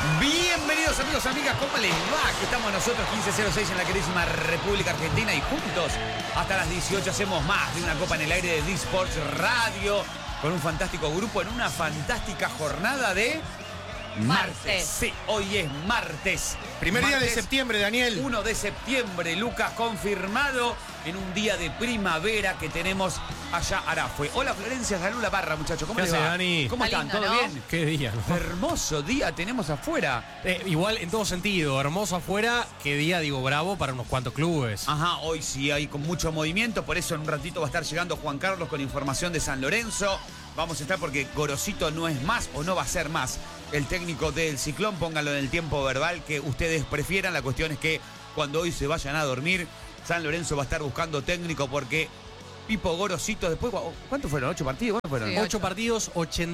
Bienvenidos amigos, amigas, ¿cómo les va? Aquí estamos nosotros 1506 en la queridísima República Argentina y juntos hasta las 18 hacemos más de una copa en el aire de D-Sports Radio con un fantástico grupo en una fantástica jornada de martes. Sí, hoy es martes. Primer día de septiembre, Daniel. 1 de septiembre, Lucas, confirmado en un día de primavera que tenemos allá Arafue. Hola Florencia, salud la barra, muchachos. ¿Cómo ¿Qué les va? hace, Dani? ¿Cómo Está están? lindo, ¿Todo ¿no? bien? Qué día, ¿no? Hermoso día tenemos afuera. Igual en todo sentido, hermoso afuera, qué día, digo, bravo para unos cuantos clubes. Ajá, hoy sí hay con mucho movimiento, por eso en un ratito va a estar llegando Juan Carlos con información de San Lorenzo. Vamos a estar porque Gorosito no es más o no va a ser más el técnico del Ciclón. Pónganlo en el tiempo verbal que ustedes prefieran. La cuestión es que cuando hoy se vayan a dormir, San Lorenzo va a estar buscando técnico porque Pipo Gorosito, después, ¿cuántos fueron? ¿8 partidos? ¿Cuántos fueron? Sí, 8 partidos,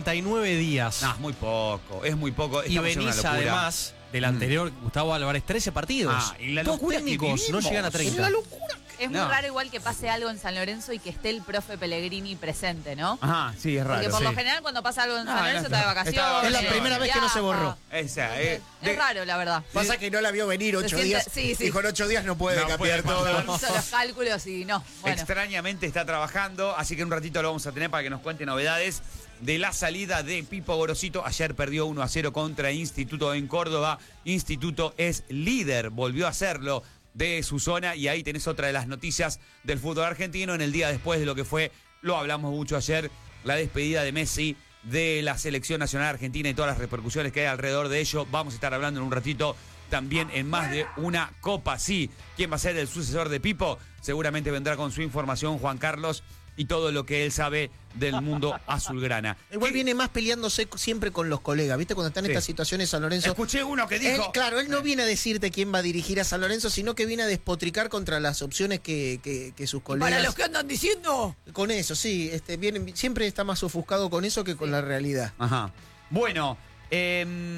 89 días. No, es muy poco, es muy poco. Y Estamos en una venís locura. además del anterior Gustavo Álvarez, 13 partidos. Ah, y la Dos locura que técnicos no vivimos. llegan a 30. Es una locura. Es muy No. raro igual que pase algo en San Lorenzo y que esté el profe Pellegrini presente, ¿no? Ajá, sí, es raro. Porque por lo sí. general cuando pasa algo en No, San no Lorenzo está. está de vacaciones. Es la primera vez que no se borró. Esa, Es raro, la verdad. Pasa que no la vio venir 8 siente- días. sí, sí. Dijo en 8 días no puede No cambiar puede todo. pasar. Hizo los cálculos y no. Bueno, Extrañamente está trabajando, así que en un ratito lo vamos a tener para que nos cuente novedades de la salida de Pipo Gorosito. Ayer perdió 1-0 contra Instituto en Córdoba. Instituto es líder, volvió a serlo de su zona y ahí tenés otra de las noticias del fútbol argentino en el día después de lo que fue, lo hablamos mucho ayer, la despedida de Messi de la selección nacional argentina y todas las repercusiones que hay alrededor de ello. Vamos a estar hablando en un ratito también en más de una copa. Sí, ¿quién va a ser el sucesor de Pipo? Seguramente vendrá con su información Juan Carlos y todo lo que él sabe del mundo azulgrana. Igual ¿Qué? viene más peleándose siempre con los colegas, ¿viste? Cuando están en Sí. estas situaciones San Lorenzo. Escuché uno que Él, dijo... claro, él no viene a decirte quién va a dirigir a San Lorenzo, sino que viene a despotricar contra las opciones que sus colegas. para los que andan diciendo. Con eso, sí. Siempre está más ofuscado con eso que con la realidad. Ajá. Bueno,